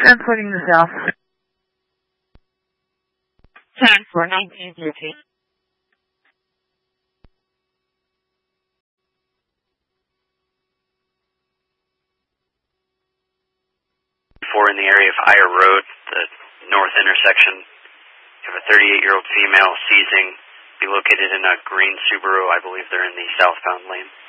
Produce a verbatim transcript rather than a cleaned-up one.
Transporting the south. ten for nineteen fifty. Four in the area of Aya Road, the north intersection. You have a thirty-eight-year-old female seizing. Be located in a green Subaru. I believe they're in the southbound lane.